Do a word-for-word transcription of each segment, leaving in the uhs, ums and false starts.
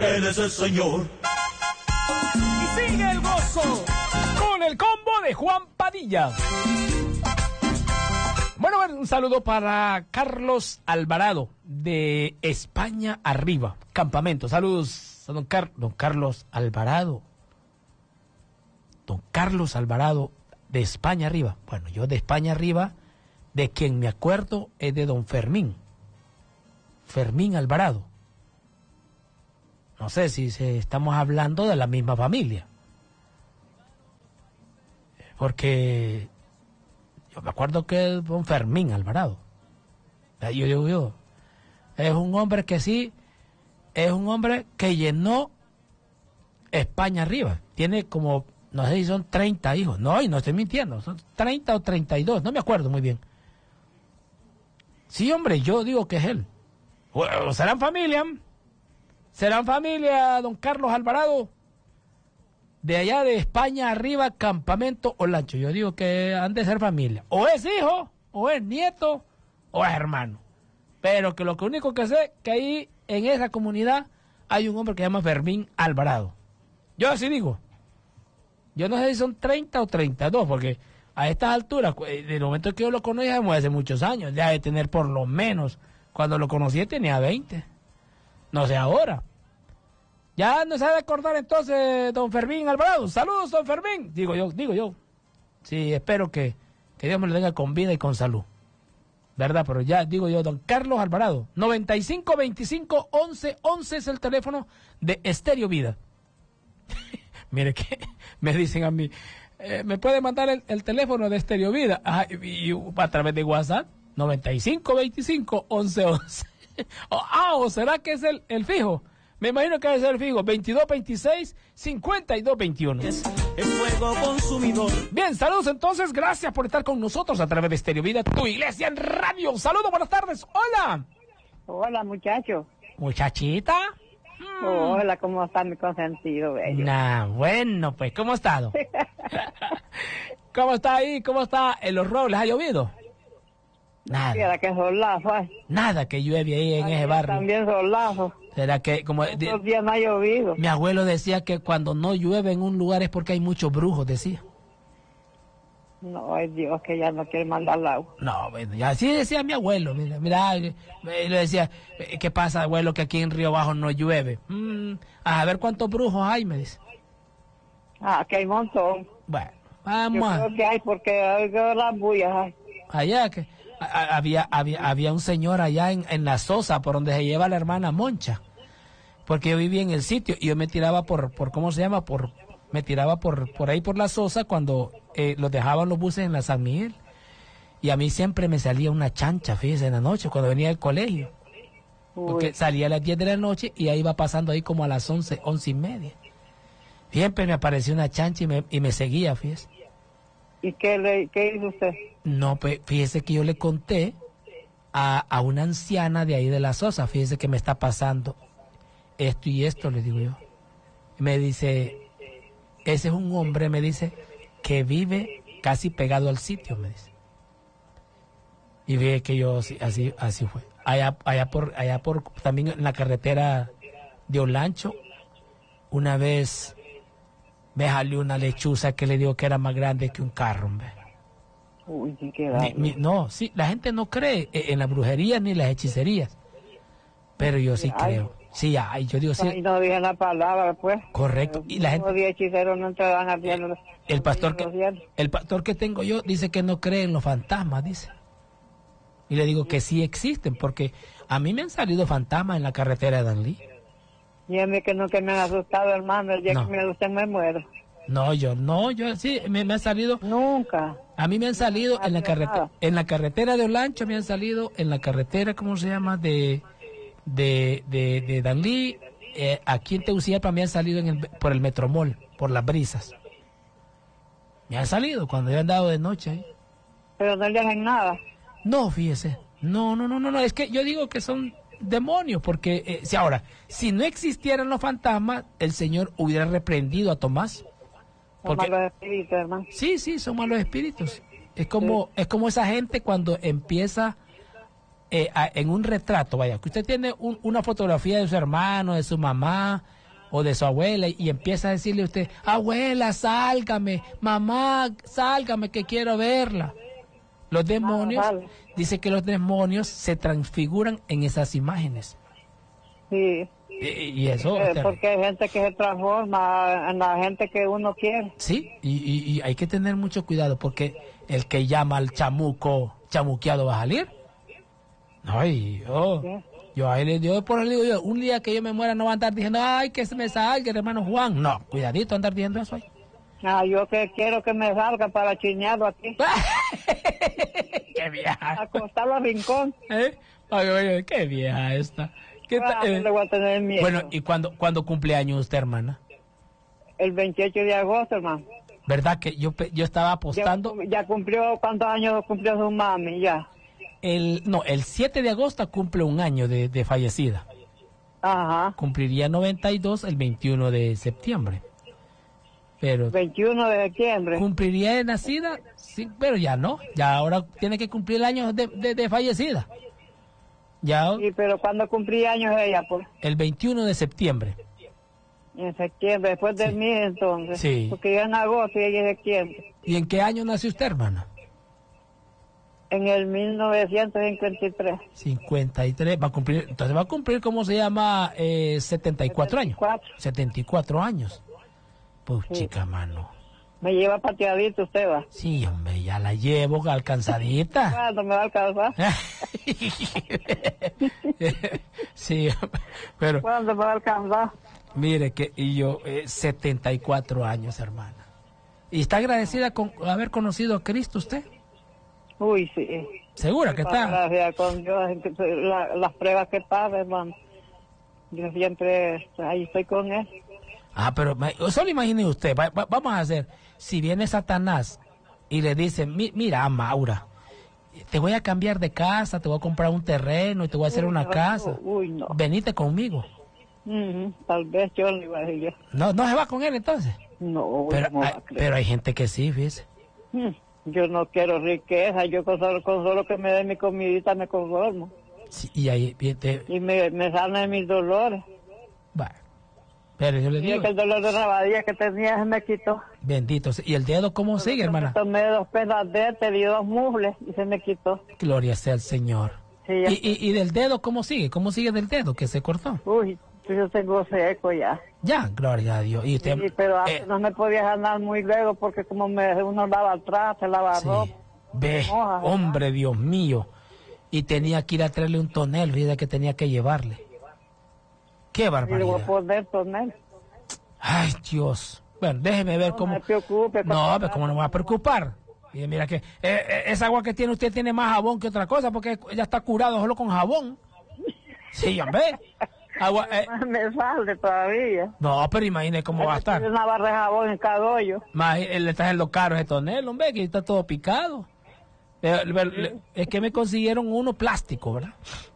Él es el Señor. Y sigue el gozo con el combo de Juan Padilla. Bueno, un saludo para Carlos Alvarado de España Arriba, Campamento. Saludos a don, Car don Carlos Alvarado. Don Carlos Alvarado de España Arriba. Bueno, yo de España Arriba, de quien me acuerdo es de don Fermín. Fermín Alvarado. No sé si se, estamos hablando de la misma familia. Porque yo me acuerdo que es don Fermín Alvarado. Yo digo yo, es un hombre que sí, es un hombre que llenó España Arriba. Tiene como, no sé si son treinta hijos. No, y no estoy mintiendo, son treinta o treinta y dos, no me acuerdo muy bien. Sí, hombre, yo digo que es él. O serán familia, serán familia, don Carlos Alvarado, de allá de España Arriba, Campamento Olancho. Yo digo que han de ser familia. O es hijo, o es nieto, o es hermano. Pero que lo que único que sé, que ahí en esa comunidad hay un hombre que se llama Fermín Alvarado. Yo así digo. Yo no sé si son treinta o treinta y dos, porque a estas alturas, del momento que yo lo conozco, hace muchos años, ya de tener por lo menos, cuando lo conocí tenía veinte. No sé ahora. Ya no se ha de acordar entonces don Fermín Alvarado. Saludos, don Fermín. Digo yo, digo yo. Sí, espero que, que Dios me lo tenga con vida y con salud. ¿Verdad? Pero ya digo yo, don Carlos Alvarado. noventa y cinco veinticinco once once es el teléfono de Estéreo Vida. Mire que me dicen a mí, eh, ¿me puede mandar el, el teléfono de Estéreo Vida? Ah, y, y, a través de WhatsApp. noventa y cinco veinticinco once once. Oh, ah, ¿o será que es el, el fijo? Me imagino que debe ser el fijo. veintidós veintiséis cincuenta y dos veintiuno. Es el fuego consumidor. Bien, saludos entonces. Gracias por estar con nosotros a través de Estéreo Vida, tu iglesia en radio. Saludos, buenas tardes. Hola. Hola, muchacho. Muchachita. Mm. Hola, ¿cómo está mi consentido, bello? Nah, bueno, pues, ¿cómo ha estado? ¿Cómo está ahí? ¿Cómo está en Los Robles? ¿Ha llovido? Nada. Mira que solazo hay. Nada que llueve ahí en Ay, ese barrio. También solazo. ¿Será que como Estos días no ha llovido? Mi abuelo decía que cuando no llueve en un lugar es porque hay muchos brujos, decía. No, ay Dios, que ya no quiere mandar el agua. No, bueno, ya así decía mi abuelo. Mira, mira, eh, le decía, ¿qué pasa, abuelo, que aquí en Río Bajo no llueve? Mm, a ver cuántos brujos hay, me dice. Ah, que hay un montón. Bueno, vamos Yo a... creo que hay porque hay las bullas hay. Allá que a, a, había, había había un señor allá en, en la Sosa, por donde se lleva la hermana Moncha, porque yo vivía en el sitio y yo me tiraba por, por ¿cómo se llama? Por, me tiraba por, por ahí por la Sosa cuando eh, los dejaban los buses en la San Miguel, y a mí siempre me salía una chancha, fíjese, en la noche cuando venía del colegio, porque Uy. salía a las diez de la noche y ahí iba pasando ahí como a las once, once y media. Siempre me aparecía una chancha y me, y me seguía, fíjese. ¿Y qué, le, qué hizo usted? No, pues fíjese que yo le conté a, a una anciana de ahí de la Sosa, fíjese que me está pasando esto y esto, le digo yo. Me dice, ese es un hombre, me dice, que vive casi pegado al sitio, me dice. Y ve que yo así, así, así fue. Allá, allá por, allá por, también en la carretera de Olancho, una vez me salió una lechuza que le digo que era más grande que un carro, hombre. Uy, sí, qué Ni, mi, no, sí, la gente no cree en la brujería ni las hechicerías, pero yo sí Ay. creo. Sí, ay, yo digo sí. Ay, no dije la palabra, pues. Correcto. Y la gente, los hechiceros no entrarán a bien los, el pastor los que, el pastor que tengo yo dice que no cree en los fantasmas, dice. Y le digo que sí existen, porque a mí me han salido fantasmas en la carretera de Danlí. Y a mí que no que me han asustado, hermano, el día No. que me asusten me muero. No, yo, no, yo sí, me, me han salido. Nunca. A mí me han salido en la carretera, nada. en la carretera de Olancho, me han salido en la carretera, ¿cómo se llama? De, de, de, de Danlí, eh, aquí en Tegucigalpa me han salido en el, por el Metromol, por las brisas. Me han salido cuando yo he andado de noche ahí. Pero no le hacen nada. No, fíjese, no, no, no, no, no, es que yo digo que son demonios, porque eh, si ahora, si no existieran los fantasmas, el Señor hubiera reprendido a Tomás. Son Porque, malos espíritus, hermano. sí, sí, son malos espíritus. Es como, sí. es como esa gente cuando empieza eh, a, en un retrato, vaya, que usted tiene un, una fotografía de su hermano, de su mamá o de su abuela y empieza a decirle a usted, abuela, sálgame, mamá, sálgame que quiero verla. Los demonios, Ah, vale. dice que los demonios se transfiguran en esas imágenes. Sí. Y, y eso... Eh, te- porque hay gente que se transforma en la gente que uno quiere. Sí, y, y- y hay que tener mucho cuidado porque el que llama al chamuco, chamuqueado va a salir. Ay, yo, Sí. yo, ahí le yo por eso digo yo, un día que yo me muera no va a andar diciendo, ay, que se me salga el hermano Juan. No, cuidadito andar diciendo eso ahí. Ah, yo que quiero que me salga para chinearlo aquí. Qué vieja. Acostarlo al rincón. ¿Eh? Ay, oye, qué vieja esta. ¿Qué ta- Ah, eh? no le voy a tener miedo. Bueno, ¿y cuándo, cuándo cumpleaños usted, hermana? El veintiocho de agosto, hermano. ¿Verdad que yo, pe- yo estaba Ya, apostando? ya cumplió, ¿cuántos años cumplió su mami? Ya. El, no, el siete de agosto cumple un año de, de fallecida. Ajá. Cumpliría noventa y dos el veintiuno de septiembre. Pero veintiuno de septiembre. cumpliría de nacida, sí, pero ya no. Ya ahora tiene que cumplir el año de, de, de fallecida. Ya Sí, pero ¿cuándo cumplía años ella? Pues el veintiuno de septiembre. en septiembre, después de Sí. mí entonces. Sí. Porque yo en agosto y ella en septiembre. ¿Y en qué año nació usted, hermana? En el mil novecientos cincuenta y tres. cincuenta y tres. Va a cumplir, entonces va a cumplir, ¿cómo se llama? Eh, setenta y cuatro años. setenta y cuatro. setenta y cuatro años. Pues Sí. chica, mano. Me lleva pateadito usted, va. Sí, hombre, ya la llevo alcanzadita. ¿Cuándo me va a alcanzar? Sí, pero ¿Cuándo me va a alcanzar? mire que y yo, eh, setenta y cuatro años, hermana. ¿Y está agradecida con haber conocido a Cristo usted? Uy, sí. ¿Segura que está? Gracias con Dios, la- las pruebas que pasan, hermano. Yo siempre ahí estoy con él. Ah, pero me- solo imagine usted, va- va- vamos a hacer, si viene Satanás y le dice, "Mi- mira, Maura, te voy a cambiar de casa, te voy a comprar un terreno y te voy a hacer Uy, una no, casa. Uy, no. Venite conmigo." Ujú, tal vez yo le iba a decir yo. No, no se va con él entonces. No, Pero ¿cómo va hay, a creer? pero hay gente que sí, fíjese. Mm, Yo no quiero riqueza, yo con solo, con solo que me dé mi comidita me conformo. Sí, y ahí, viene, Y me, me sana de mis dolores. bueno, pero yo le Y digo, es que el dolor de rabadilla que tenía se me quitó. bendito sea. ¿Y el dedo cómo sigue, hermana? Tomé dos penas de éter y dos mubles y se me quitó. Gloria sea al Señor. Sí, ya. ¿Y, y, y del dedo cómo sigue? ¿Cómo sigue del dedo que se cortó? Uy, yo tengo seco ya. Ya, gloria a Dios. Y usted, Sí, pero antes eh, no me podía ganar muy luego porque como me, uno lava atrás, se lava sí. ropa. Ve, moja, ¿verdad? hombre, Dios mío. Y tenía que ir a traerle un tonel, fíjate que tenía que llevarle. Qué Y le voy a barbaridad. poner tonel. Ay, Dios. Bueno, déjeme ver No cómo... me preocupe. No, pero cómo no me va a preocupar. Y mira que eh, eh, esa agua que tiene usted tiene más jabón que otra cosa porque ya está curado solo con jabón. Sí, hombre. Agua, eh, Me sale todavía. no, pero imagine cómo va a estar. Tiene una barra de jabón en cada hoyo. Más él le está haciendo caro ese tonel, hombre, que está todo picado. Eh, le- le- es que me consiguieron uno plástico, ¿verdad?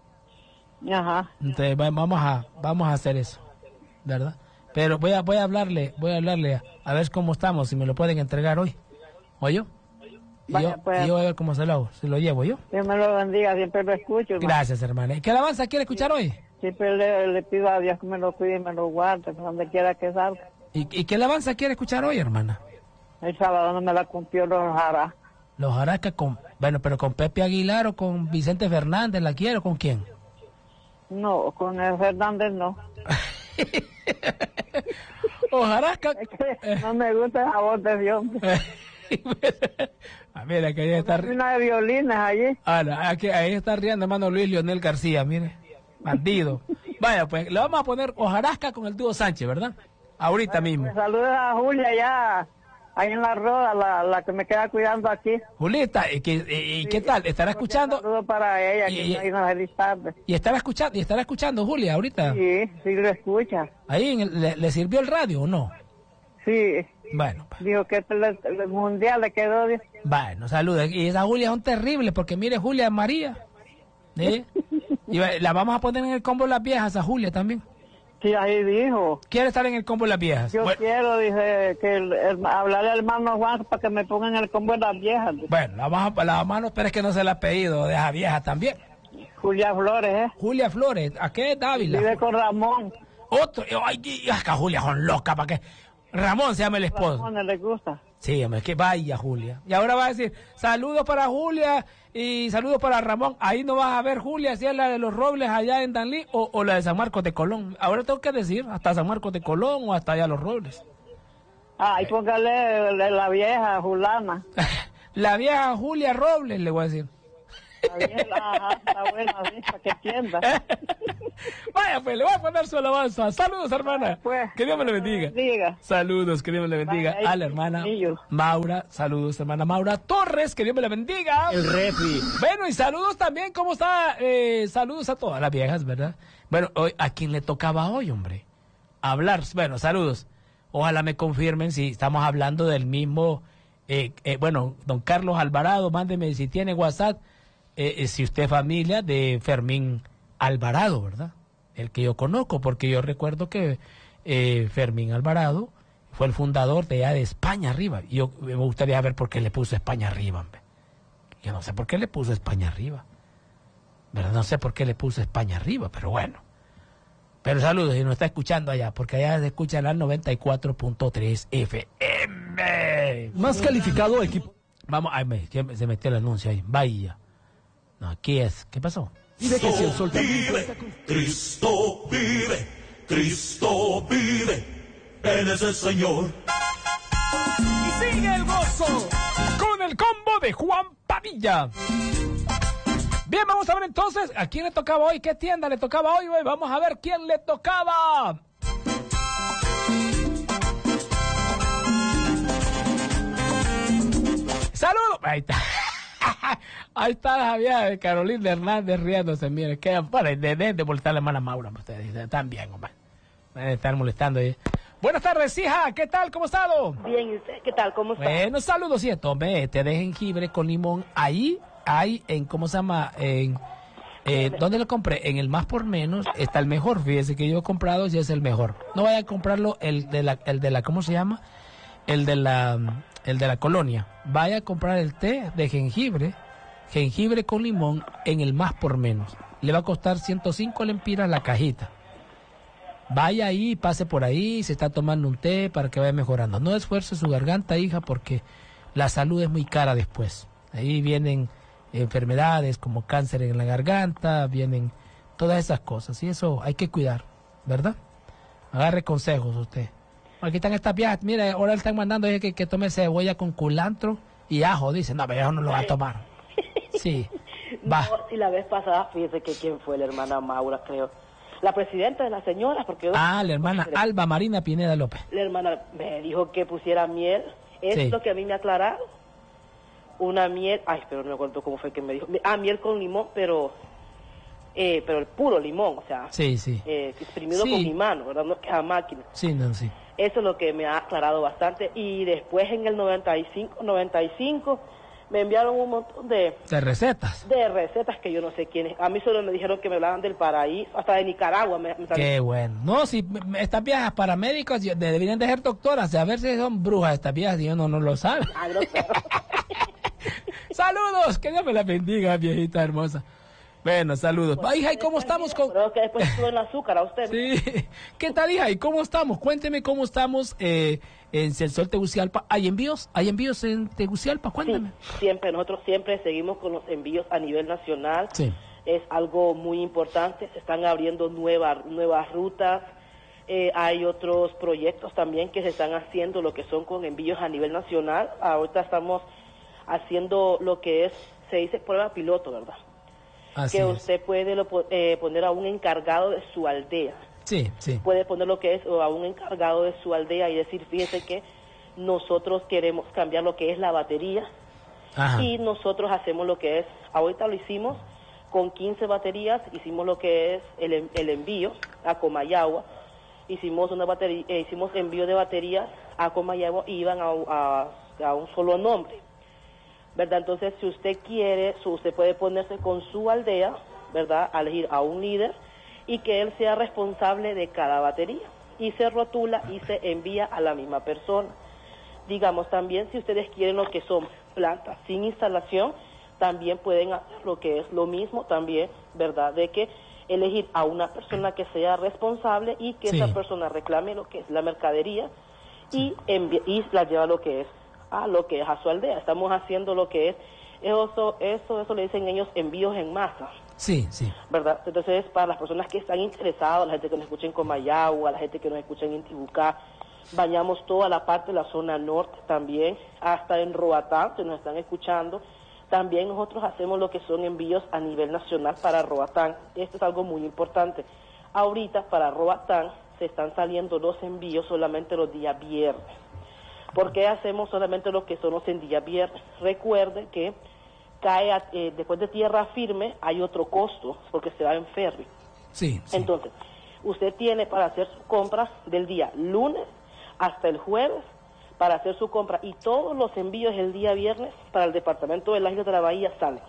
Ajá. Entonces va- vamos a vamos a hacer eso, ¿verdad? Pero voy a voy a hablarle, voy a hablarle a, a ver cómo estamos, si me lo pueden entregar hoy. ¿Oye? Y Vaya, yo, pues. y yo voy a ver cómo se lo hago, se lo llevo yo. Dios me lo bendiga, siempre lo escucho. hermano. Gracias, hermana. ¿Y qué alabanza quiere escuchar hoy? Siempre le, le pido a Dios que me lo cuide y me lo guarde, donde quiera que salga. ¿Y, y qué alabanza quiere escuchar hoy, hermana? El sábado no me la cumplió los hará. Los Jarasca con, bueno, pero con Pepe Aguilar o con Vicente Fernández, ¿la quiero? ¿Con quién? No, con el Fernández no. O Jarasca. Es que no me gusta esa voz de Dios. Ah, mira que ahí está, Hay una de violines allí. ah, no, aquí- ahí está riendo hermano Luis Leonel García, mire, bandido. Vaya, pues le vamos a poner hojarasca con el dúo Sánchez, ¿verdad? Ahorita mismo. Me saluda a Julia ya, ahí en la roda, la, la que me queda cuidando aquí. Julita, ¿y, qué, y- y qué tal? ¿Estará Un escuchando? saludo para ella, Y- que y- está ahí una feliz tarde. ¿Y estará escuchando? ¿Y estará escuchando Julia ahorita? Sí, sí lo escucha. ¿Ahí en el- le, le sirvió el radio o no? Sí, Bueno, pues, dijo que este le- el mundial le quedó. dice. bueno, saludos. Y esas Julia son terribles porque mire, Julia es María. ¿Sí? Y va- la vamos a poner en el combo de las viejas a Julia también. Sí, ahí dijo. ¿Quiere estar en el combo de las viejas? Yo Bueno, quiero, dice, que el, el- hablarle al hermano Juan para que me pongan el combo de las viejas. dice. bueno, la, vamos a, la mano, pero es que no se la ha pedido de esa vieja también. Julia Flores, ¿eh? Julia Flores, ¿a qué es Dávila? Vive con Ramón. Otro, ay, y- acá Julia son loca, ¿para qué? Ramón se llama el esposo. Ramón le gusta. Sí, hombre, que vaya Julia. Y ahora va a decir, saludos para Julia y saludos para Ramón. Ahí no vas a ver Julia, si es la de los Robles allá en Danlí o, o la de San Marcos de Colón. Ahora tengo que decir, hasta San Marcos de Colón o hasta allá los Robles. Ah, y póngale la, la vieja Julana. La vieja Julia Robles, le voy a decir. La vieja, ajá, está buena, sí, para que entienda. Vaya, pues le voy a poner su alabanza. Saludos, hermana. Pues, Que Dios me le bendiga. Diga. Saludos, que Dios me le bendiga. Vaya, A la hermana niños. Maura. Saludos, hermana Maura Torres. Que Dios me la bendiga. El refri. Bueno, y saludos también, ¿cómo está? Eh, saludos a todas las viejas, ¿verdad? Bueno, hoy, ¿a quién le tocaba hoy, hombre? Hablar. Bueno, saludos. Ojalá me confirmen si estamos hablando del mismo. Eh, eh, bueno, don Carlos Alvarado, mándeme si tiene WhatsApp. Eh, eh, si usted es familia de Fermín Alvarado, ¿verdad? El que yo conozco, porque yo recuerdo que eh, Fermín Alvarado fue el fundador de allá de España Arriba. Y yo me gustaría ver por qué le puso España Arriba, hombre. Yo no sé por qué le puso España Arriba. ¿Verdad? No sé por qué le puso España Arriba, pero bueno. Pero saludos, y nos está escuchando allá, porque allá se escucha la noventa y cuatro punto tres F M. Más calificado equipo. Vamos, ay, me, se metió el anuncio ahí. Vaya. No, aquí es. ¿Qué pasó? Y de que si el sol también vive, cuenta con- Cristo vive, Cristo vive, Él es el Señor. Y sigue el gozo con el combo de Juan Padilla. Bien, vamos a ver entonces a quién le tocaba hoy, qué tienda le tocaba hoy. Hoy vamos a ver quién le tocaba. ¡Saludos! Ahí está. Ahí está Javier Carolina Hernández riéndose. Mire, que para de, de, de molestar a la hermana Maura. Ustedes están bien, hombre. Deben estar molestando ahí. Buenas tardes, hija. ¿Qué tal? ¿Cómo ha estado? Bien, ¿y usted qué tal? ¿Cómo está? Bueno, saludos, y tome té de jengibre con limón. Ahí hay, en, ¿cómo se llama? En, eh, ¿dónde lo compré? En el Más por Menos está el mejor. Fíjese que yo he comprado y es el mejor. No vaya a comprarlo el de la, el de la, ¿cómo se llama? El de la, el de la colonia. Vaya a comprar el té de jengibre, jengibre con limón en el Más por Menos. Le va a costar ciento cinco lempiras la cajita. Vaya ahí, pase por ahí, se está tomando un té para que vaya mejorando. No esfuerce su garganta, hija, porque la salud es muy cara después. Ahí vienen enfermedades como cáncer en la garganta, vienen todas esas cosas. Y eso hay que cuidar, ¿verdad? Agarre consejos usted. Aquí están estas viejas. Mira, ahora le están mandando que, que tome cebolla con culantro y ajo. Dice, no, pero eso no lo va a tomar. Sí, va. No, si la vez pasada, fíjese que quién fue la hermana Maura, creo. La presidenta de las señoras, porque yo... Ah, la hermana Alba Marina Pineda López. La hermana me dijo que pusiera miel. Es Sí. lo que a mí me aclararon. Una miel... Ay, pero no me acuerdo cómo fue que me dijo. Ah, miel con limón, pero... Eh, pero el puro limón, o sea... Sí, sí. Eh, exprimido Sí. con mi mano, ¿verdad? No que a máquina. Sí, no, sí. Eso es lo que me ha aclarado bastante. Y después en el noventa y cinco, noventa y cinco, me enviaron un montón de... De recetas. de recetas que yo no sé quiénes. A mí solo me dijeron que me hablaban del paraíso, hasta de Nicaragua. Me, me salió. Qué bueno. No, si m- estas viejas paramédicos yo- deberían de ser doctoras, a ver si son brujas estas viejas, y uno no lo sabe. Ah, no sé. Saludos, que Dios me la bendiga, viejita hermosa. Bueno, saludos. Va, hija, ¿y cómo estamos con...? Creo que después estuvo en azúcar a usted. Sí. ¿Qué tal, hija? ¿Y cómo estamos? Cuénteme cómo estamos eh, en Celsol Tegucigalpa. ¿Hay envíos? ¿Hay envíos en Tegucigalpa? Sí, Cuéntame. siempre, nosotros siempre seguimos con los envíos a nivel nacional. Sí. Es algo muy importante. Se están abriendo nuevas, nuevas rutas. Eh, hay otros proyectos también que se están haciendo, lo que son con envíos a nivel nacional. Ahorita estamos haciendo lo que es, se dice prueba piloto, ¿verdad? Así que es. usted puede lo, po- eh, poner a un encargado de su aldea. Sí, sí. Puede poner lo que es o a un encargado de su aldea y decir, fíjese que nosotros queremos cambiar lo que es la batería Ajá. y nosotros hacemos lo que es, ahorita lo hicimos con quince baterías, hicimos lo que es el, en- el envío a Comayagua, hicimos una batería, eh, hicimos envío de baterías a Comayagua y iban a, a, a un solo nombre. ¿Verdad? Entonces, si usted quiere, su- usted puede ponerse con su aldea, ¿verdad? A elegir a un líder y que él sea responsable de cada batería. Y se rotula y se envía a la misma persona. Digamos, también si ustedes quieren lo que son plantas sin instalación, también pueden hacer lo que es lo mismo también, ¿verdad? De que elegir a una persona que sea responsable y que Sí. esa persona reclame lo que es la mercadería y, envi- y la lleva lo que es a lo que es a su aldea. Estamos haciendo lo que es, eso, eso, eso le dicen ellos envíos en masa, Sí, sí. ¿verdad? Entonces, para las personas que están interesadas, la gente que nos escucha en Comayagua, la gente que nos escucha en Intibucá, bañamos toda la parte de la zona norte también, hasta en Roatán, que nos están escuchando. También nosotros hacemos lo que son envíos a nivel nacional para Roatán. Esto es algo muy importante. Ahorita, para Roatán, se están saliendo los envíos solamente los días viernes. ¿Por qué hacemos solamente lo que son los en días viernes? Recuerde que cae a- eh, después de tierra firme hay otro costo, porque se va en ferry. Sí, sí. Entonces, usted tiene para hacer su compra del día lunes hasta el jueves para hacer su compra, y todos los envíos el día viernes para el departamento de las Islas de la Bahía salen.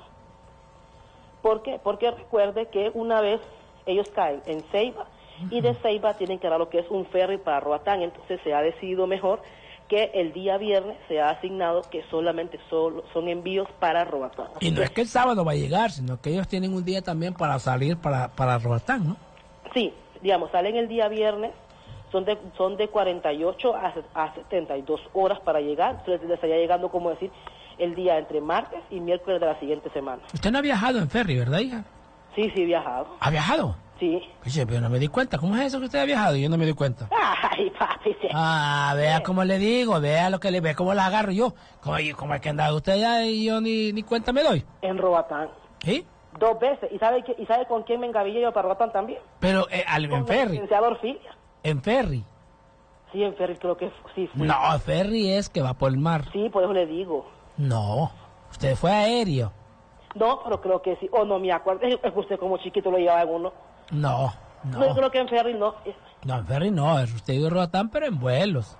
¿Por qué? Porque recuerde que una vez ellos caen en Ceiba, y de Ceiba tienen que dar lo que es un ferry para Roatán. Entonces se ha decidido mejor que el día viernes se ha asignado que solamente solo son envíos para Roatán. Y no es que el sábado va a llegar, sino que ellos tienen un día también para salir para, para Roatán, ¿no? Sí, digamos, salen el día viernes, son de son de cuarenta y ocho a, a setenta y dos horas para llegar. Entonces les estaría llegando, como decir, el día entre martes y miércoles de la siguiente semana. Usted no ha viajado en ferry, ¿verdad, hija? Sí, sí, he viajado. ¿Ha viajado? Sí. Oye, pero no me di cuenta. ¿Cómo es eso que usted ha viajado? Yo no me di cuenta. Ay, papi, sí. Ah, vea cómo le digo, vea lo que le ve, cómo la agarro yo. Como, como es que anda usted ya y yo ni, ni cuenta me doy. En Roatán. ¿Sí? Dos veces. ¿Y sabe, qué, ¿Y sabe con quién me engavillé yo para Roatán también? Pero eh, al, en Con el ferry. licenciado Orfilia. En ferry. Sí, en ferry creo que sí fui. No, ferry es que va por el mar. Sí, por eso le digo. No, usted fue aéreo. No, pero creo que sí. O no me acuerdo. Es que usted como chiquito lo llevaba en uno. No, No, yo no. creo que en ferry no. No, en ferry no, es usted y Roatán, pero en vuelos.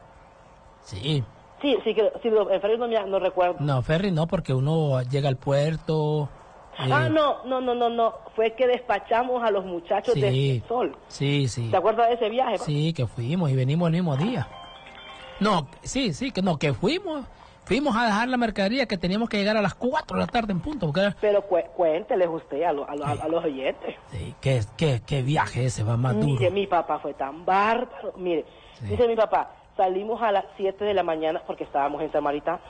Sí. Sí, sí, que sí, en ferry no, me, no recuerdo. No, ferry no, porque uno llega al puerto. eh, Ah, no, no, no, no, no. Fue que despachamos a los muchachos Sí. de Sol. Sí, sí. ¿Se acuerda de ese viaje? pa? Sí, que fuimos y venimos el mismo día. No, sí, sí, que no, que fuimos. Fuimos a dejar la mercadería que teníamos que llegar a las cuatro de la tarde en punto. Porque era- Pero cu cuénteles usted a, lo- a, lo- a- a los oyentes. sí, qué, qué, qué viaje ese va más duro. Mire, mi papá fue tan bárbaro. Mire, Sí. dice mi papá, salimos a las siete de la mañana porque estábamos en Samaritano.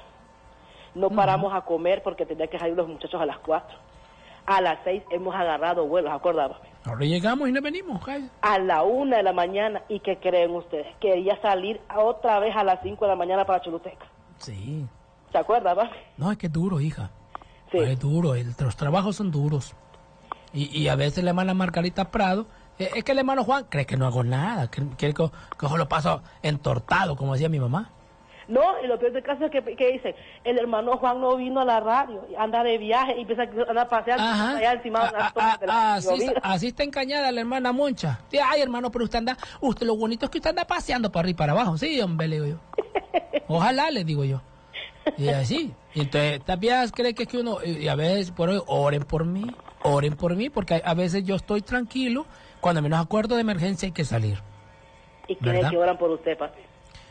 No paramos a comer porque tenía que salir los muchachos a las cuatro. A las seis hemos agarrado vuelos, ¿acordaba? Ahora llegamos y nos venimos, Jaime. A la una de la mañana. ¿Y qué creen ustedes? Quería salir a otra vez a las cinco de la mañana para Choluteca. Sí. ¿Se acuerda, papi? No, es que es duro, hija. Sí. Es duro, el- los trabajos son duros. Y, y a veces la hermana Margarita Prado, eh, es que el hermano Juan cree que no hago nada, que, quiere que, que yo lo paso entortado, como decía mi mamá. No, y lo peor del caso es que, que dicen, el hermano Juan no vino a la radio, anda de viaje y piensa que anda paseando Ajá. allá encima de A- una a- torre de la a- así, Llovida. así está encañada la hermana Moncha. Sí, ay, hermano, pero usted anda, usted lo bonito es que usted anda paseando para arriba y para abajo. Sí, hombre, le digo yo. Ojalá, le digo yo. Y así. Y entonces, también cree que es que uno, y a veces, por hoy, oren por mí, oren por mí, porque a veces yo estoy tranquilo, cuando menos acuerdo de emergencia hay que salir. ¿Y quiénes ¿verdad? que oran por usted, papi?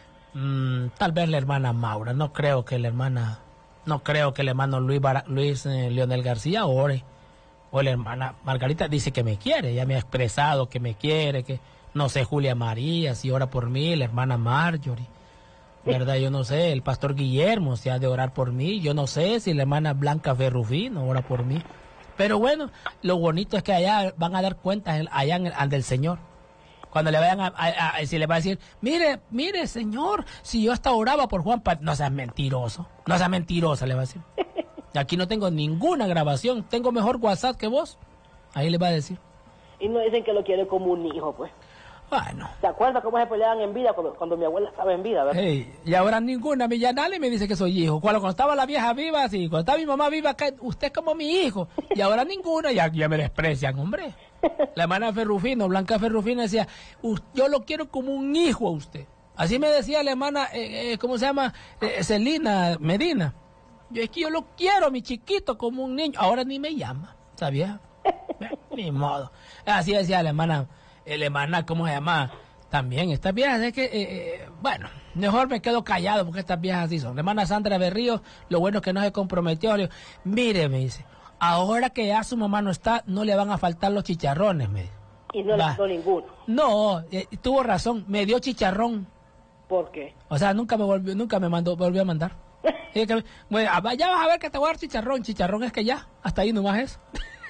Mm, tal vez la hermana Maura, no creo que la hermana, no creo que el hermano Luis, Bara- Luis eh, Leonel García ore. O la hermana Margarita dice que me quiere, ya me ha expresado que me quiere, que no sé, Julia María, si ora por mí, la hermana Marjorie, ¿verdad? Yo no sé, el pastor Guillermo si ha de orar por mí, yo no sé si la hermana Blanca Ferrufino ora por mí. Pero bueno, lo bonito es que allá van a dar cuentas en- allá en el, al del Señor. Cuando le vayan a, a- a- si le va a decir, mire, mire, señor, si yo hasta oraba por Juan, Pa-". No seas mentiroso, no seas mentirosa, le va a decir. Aquí no tengo ninguna grabación, tengo mejor WhatsApp que vos. Ahí le va a decir. Y no dicen que lo quiere como un hijo, pues. Bueno, ¿Se acuerda cómo se peleaban en vida cuando, cuando mi abuela estaba en vida, verdad? hey, y ahora ninguna Millanale me dice que soy hijo. Cuando, cuando estaba la vieja viva, sí, cuando estaba mi mamá viva, que usted es como mi hijo. Y ahora ninguna, ya, ya me desprecian, hombre. La hermana Ferrufino, Blanca Ferrufino, decía, "U- yo lo quiero como un hijo a usted". Así me decía la hermana, eh, eh, ¿cómo se llama? Eh, Celina Medina. Yo es que yo lo quiero, mi chiquito, como un niño. Ahora ni me llama, ¿sabía? Ni modo. Así decía la hermana, la hermana, ¿cómo se llama? También estas viejas, es que, eh, eh, bueno, mejor me quedo callado porque estas viejas así son. La hermana Sandra Berrío, lo bueno es que no se comprometió. Le digo, mire, me dice, ahora que ya su mamá no está, no le van a faltar los chicharrones, me dice. Y no le dio ninguno. No, eh, tuvo razón, me dio chicharrón. ¿Por qué? O sea, nunca me volvió, nunca me mandó, volvió a mandar. Y que, bueno, ya vas a ver que te voy a dar chicharrón. Chicharrón es que ya, hasta ahí nomás es.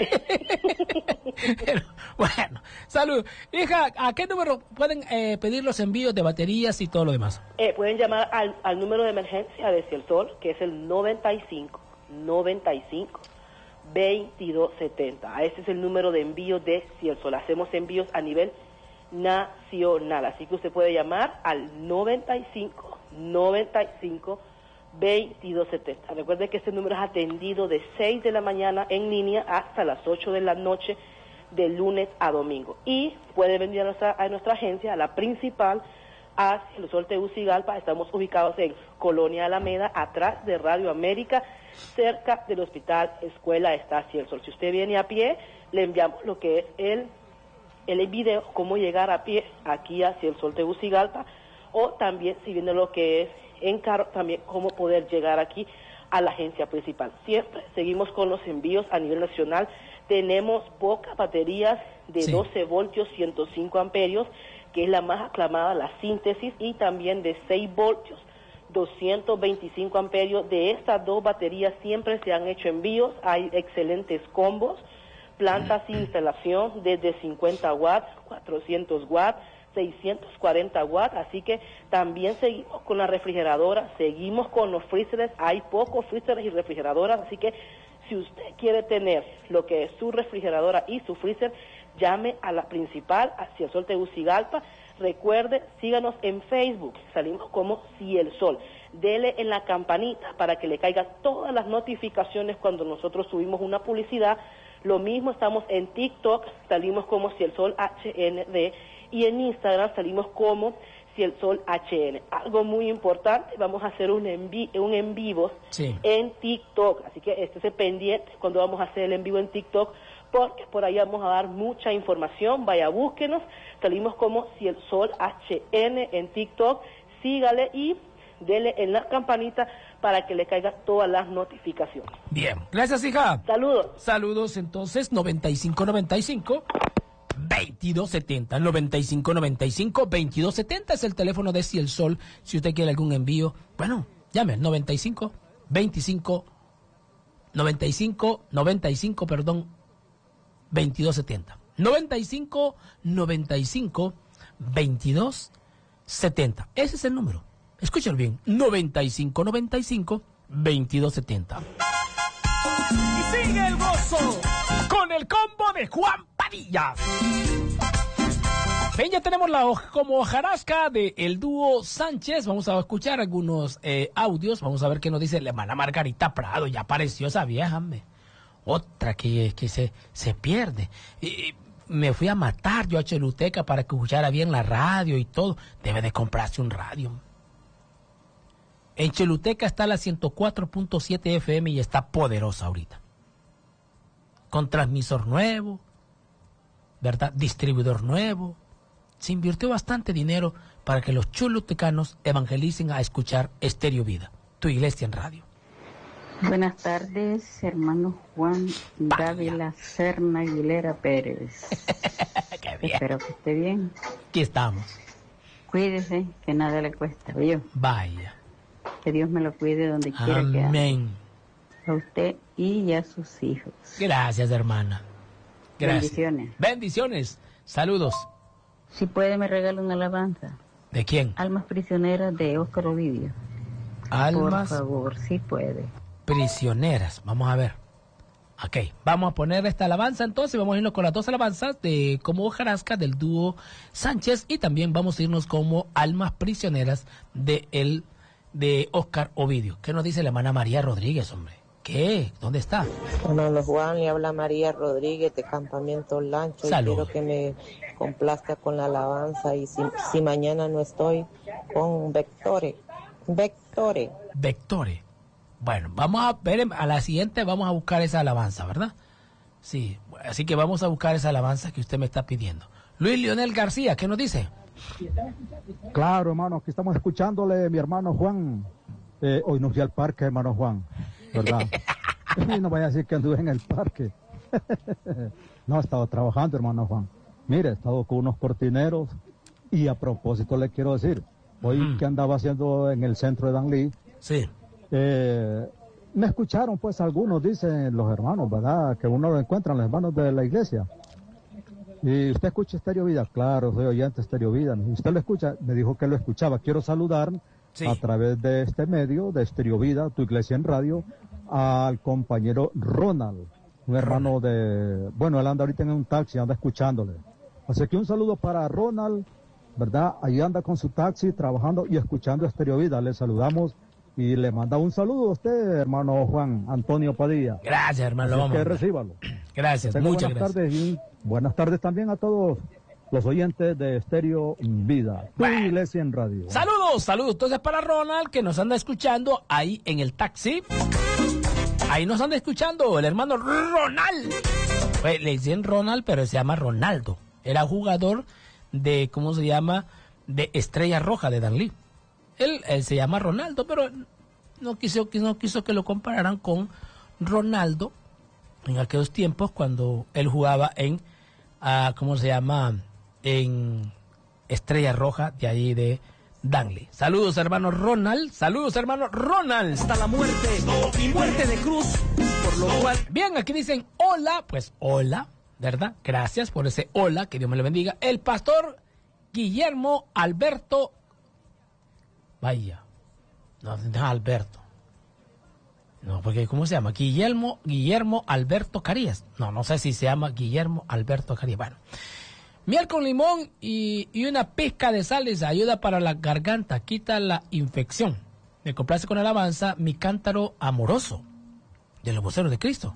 Pero, bueno, salud. Hija, ¿a qué número pueden eh, pedir los envíos de baterías y todo lo demás? Eh, pueden llamar al, al número de emergencia de Cielsol, que es el noventa y cinco, noventa y cinco, veintidós setenta. Ese es el número de envío de Cielsol. Hacemos envíos a nivel nacional. Así que usted puede llamar al noventa y cinco, noventa y cinco, veintidós setenta. Recuerde que este número es atendido de seis de la mañana en línea hasta las ocho de la noche de lunes a domingo. Y puede venir a nuestra, a nuestra agencia, a la principal, a Cielsol Tegucigalpa. Estamos ubicados en Colonia Alameda, atrás de Radio América, cerca del Hospital Escuela está Cielsol. Si usted viene a pie, le enviamos lo que es el, el video, cómo llegar a pie aquí a Cielsol Tegucigalpa, o también si viene lo que es en carro, también cómo poder llegar aquí a la agencia principal. Siempre seguimos con los envíos a nivel nacional. Tenemos pocas baterías de sí. doce voltios, ciento cinco amperios, que es la más aclamada, la síntesis, y también de seis voltios, doscientos veinticinco amperios. De estas dos baterías siempre se han hecho envíos. Hay excelentes combos, plantas sin instalación desde cincuenta watts, cuatrocientos watts, seiscientos cuarenta watts, así que también seguimos con la refrigeradora, seguimos con los freezers. Hay pocos freezers y refrigeradoras, así que si usted quiere tener lo que es su refrigeradora y su freezer, llame a la principal, a Cielsol Tegucigalpa. Recuerde, síganos en Facebook, salimos como Cielsol. Dele en la campanita para que le caigan todas las notificaciones cuando nosotros subimos una publicidad. Lo mismo estamos en TikTok, salimos como Cielsol H N D, y en Instagram salimos como Cielsol H N. Algo muy importante, vamos a hacer un envi un en vivo sí. en TikTok, así que estése pendiente cuando vamos a hacer el en vivo en TikTok, porque por ahí vamos a dar mucha información. Vaya, búsquenos, salimos como Cielsol H N en TikTok, sígale y dele en la campanita para que le caigan todas las notificaciones. Bien, gracias, hija. Saludos. Saludos, entonces, noventa y cinco noventa y cinco, veintidós setenta, noventa y cinco noventa y cinco, veintidós setenta es el teléfono de Cielsol. Si usted quiere algún envío, bueno, llame, noventa y cinco, veinticinco, noventa y cinco, noventa y cinco, perdón, veintidós setenta. noventa y cinco, noventa y cinco, veintidós setenta. Ese es el número. Escúchalo bien, noventa y cinco noventa y cinco, veintidós setenta. Y sigue el gozo con el combo de Juan Padilla. Ven, ya tenemos la como hojarasca del dúo Sánchez. Vamos a escuchar algunos eh, audios. Vamos a ver qué nos dice la hermana Margarita Prado. Ya apareció esa vieja, hombre. Otra que, que se, se pierde. Y, me fui a matar yo a Choluteca para que escuchara bien la radio y todo. Debe de comprarse un radio. En Choluteca está la ciento cuatro punto siete F M y está poderosa ahorita. Con transmisor nuevo, ¿verdad? Distribuidor nuevo. Se invirtió bastante dinero para que los cholutecanos evangelicen a escuchar Estéreo Vida, tu iglesia en radio. Buenas tardes, hermano Juan Dávila Serna Aguilera Pérez. Qué bien. Espero que esté bien. Aquí estamos. Cuídese, que nada le cuesta, ¿oyó? Vaya. Que Dios me lo cuide donde quiera que ande. Amén. A usted y a sus hijos. Gracias, hermana. Gracias. Bendiciones. Bendiciones. Saludos. Si puede, me regala una alabanza. ¿De quién? Almas prisioneras de Óscar Ovidio. Almas. Por favor, si puede. Prisioneras. Vamos a ver. Ok, vamos a poner esta alabanza entonces. Vamos a irnos con las dos alabanzas de como hojarasca del dúo Sánchez, y también vamos a irnos como Almas prisioneras de el de Óscar Ovidio. ¿Qué nos dice la hermana María Rodríguez, hombre? ¿Qué? ¿Dónde está? Hermano Juan, le habla María Rodríguez de Campamento Lancho. Salud. Y quiero que me complazca con la alabanza, y si, si mañana no estoy, con Vectore. Vectore. Vectore. Bueno, vamos a ver, a la siguiente vamos a buscar esa alabanza, ¿verdad? Sí, así que vamos a buscar esa alabanza que usted me está pidiendo. Luis Leonel García, ¿qué nos dice? Claro, hermano, aquí estamos escuchándole, mi hermano Juan. Eh, hoy no fui al parque, hermano Juan, ¿verdad? Y no vaya a decir que anduve en el parque. No, he estado trabajando, hermano Juan. Mire, he estado con unos cortineros y a propósito le quiero decir, hoy mm. que andaba haciendo en el centro de Danlí, sí. eh, me escucharon pues algunos, dicen los hermanos, ¿verdad? Que uno lo encuentra los hermanos de la iglesia. Y usted escucha Estéreo Vida, claro, soy oyente de Estéreo Vida. Usted lo escucha, me dijo que lo escuchaba. Quiero saludar sí. a través de este medio, de Estéreo Vida, tu iglesia en radio, al compañero Ronald, un hermano de, bueno, él anda ahorita en un taxi, anda escuchándole. Así que un saludo para Ronald, ¿verdad? Ahí anda con su taxi, trabajando y escuchando Estéreo Vida. Le saludamos y le manda un saludo a usted, hermano Juan Antonio Padilla. Gracias, hermano. Así vamos, que recíbalo. Gracias, Tengo muchas buenas gracias. Tardes y buenas tardes también a todos los oyentes de Estéreo Vida, tu bueno. iglesia en radio. Saludos, saludos. Entonces para Ronald, que nos anda escuchando ahí en el taxi. Ahí nos anda escuchando el hermano Ronald. Pues, le dicen Ronald, pero se llama Ronaldo. Era jugador de, ¿cómo se llama? De Estrella Roja de Danlí. Él, él se llama Ronaldo, pero no quiso, no quiso que lo compararan con Ronaldo en aquellos tiempos cuando él jugaba en, uh, ¿cómo se llama? En Estrella Roja de ahí de Danlí. Saludos, hermano Ronald. Saludos, hermano Ronald. Hasta la muerte y muerte de cruz. Por lo cual, bien, aquí dicen hola. Pues hola, ¿verdad? Gracias por ese hola. Que Dios me lo bendiga. El pastor Guillermo Alberto. Vaya. No, no es Alberto. No, porque ¿cómo se llama? Guillermo, Guillermo Alberto Carías. No, no sé si se llama Guillermo Alberto Carías. Bueno. Miel con limón y, y una pizca de sal les ayuda para la garganta, quita la infección. Me complace con alabanza mi cántaro amoroso de los voceros de Cristo.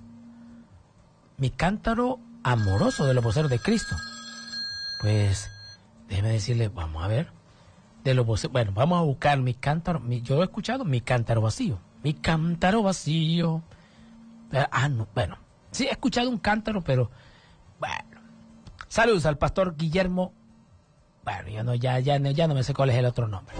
Mi cántaro amoroso de los voceros de Cristo. Pues, déjeme decirle, vamos a ver. De los voceros, bueno, vamos a buscar mi cántaro. Mi, yo he escuchado mi cántaro vacío. Mi cántaro vacío. Pero, ah, no, bueno. Sí, he escuchado un cántaro, pero, bueno. Saludos al pastor Guillermo. Bueno, yo no, ya, ya, ya no me sé cuál es el otro nombre.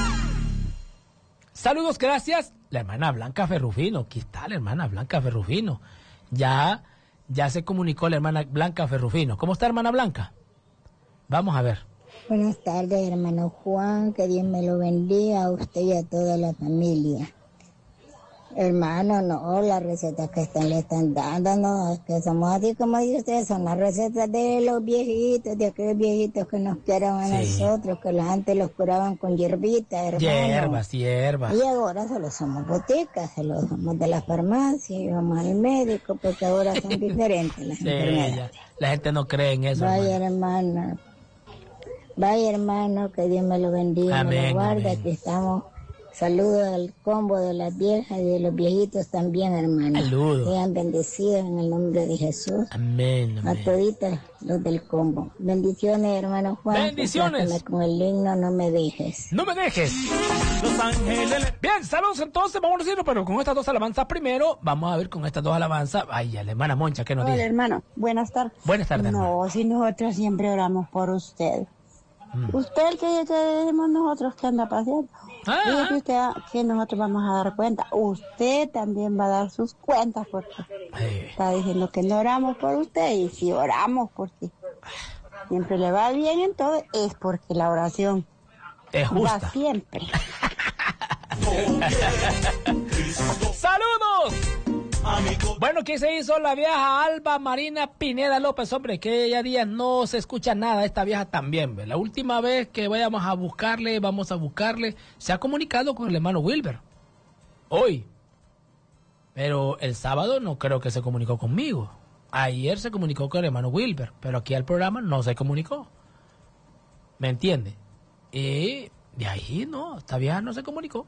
Saludos, gracias. La hermana Blanca Ferrufino. Aquí está la hermana Blanca Ferrufino. Ya, ya se comunicó la hermana Blanca Ferrufino. ¿Cómo está, hermana Blanca? Vamos a ver. Buenas tardes, hermano Juan. Que Dios me lo bendiga a usted y a toda la familia. Hermano, no, las recetas que están, le están dando, no, es que somos así como dice usted, son las recetas de los viejitos, de aquellos viejitos que nos curaban a sí. nosotros, que la gente los curaban con hierbitas, hermano. Hierbas, hierbas. Y ahora solo somos boticas, solo somos de la farmacia, y vamos al médico, porque ahora son diferentes las sí, enfermedades. Ya. La gente no cree en eso. Vaya, hermano. hermano. Vaya, hermano, que Dios me lo bendiga, amén, me lo guarde, aquí estamos. Saludos al combo de las viejas y de los viejitos también, hermano. Saludos. Sean bendecidos en el nombre de Jesús. Amén, amén. A toditas los del combo. Bendiciones, hermano Juan. Bendiciones. Con el himno, no me dejes. No me dejes. Los ángeles. Bien, saludos entonces, vamos a decirlo, pero con estas dos alabanzas primero, vamos a ver con estas dos alabanzas. Ay, la hermana Moncha, ¿qué nos dice? Hola, hermano. Buenas tardes. Buenas tardes, No, hermano. si nosotros siempre oramos por usted. Mm. Usted el que tenemos nosotros que anda paseando. Ah, que, usted, que nosotros vamos a dar cuenta. Usted también va a dar sus cuentas porque hey. está diciendo que no oramos por usted. Y si oramos porque siempre le va bien en todo, es porque la oración es justa. Va siempre. ¡Saludos! Bueno, ¿qué se hizo la vieja Alba Marina Pineda López? Hombre, que ya días no se escucha nada de esta vieja también. ¿Ve? La última vez que vayamos a buscarle, vamos a buscarle, se ha comunicado con el hermano Wilber. Hoy. Pero el sábado no creo que se comunicó conmigo. Ayer se comunicó con el hermano Wilber, pero aquí al programa no se comunicó. ¿Me entiende? Y de ahí no, esta vieja no se comunicó.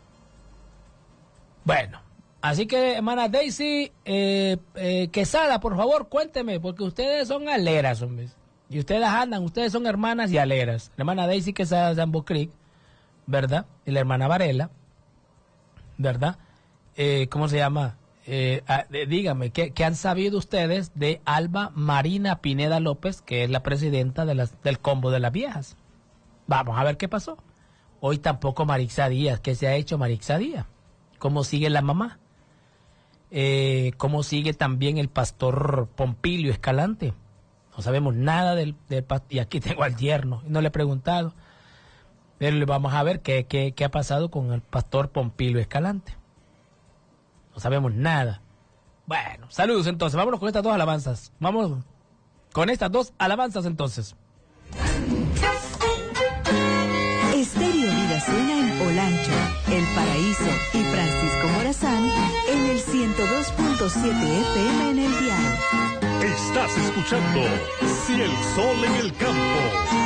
Bueno. Así que, hermana Daisy eh, eh, Quesada, por favor, cuénteme, porque ustedes son aleras, hombres. Y ustedes andan, ustedes son hermanas y aleras. La hermana Daisy Quesada de Ambo Creek, ¿verdad? Y la hermana Varela, ¿verdad? Eh, ¿Cómo se llama? Eh, ah, eh, díganme, ¿qué, ¿qué han sabido ustedes de Alba Marina Pineda López, que es la presidenta de las, del combo de las viejas? Vamos a ver qué pasó. Hoy tampoco Marixa Díaz. ¿Qué se ha hecho Marixa Díaz? ¿Cómo sigue la mamá? Eh, ¿Cómo sigue también el pastor Pompilio Escalante? No sabemos nada del, del pastor. Y aquí tengo al yerno. No le he preguntado. Pero vamos a ver qué, qué, qué ha pasado con el pastor Pompilio Escalante. No sabemos nada. Bueno, saludos entonces. Vámonos con estas dos alabanzas. Vamos con estas dos alabanzas entonces. Estéreo Vida suena en Olancho, El Paraíso y Francisco Morazán en el ciento dos punto siete F M en el dial. Estás escuchando Si el Sol en el Campo.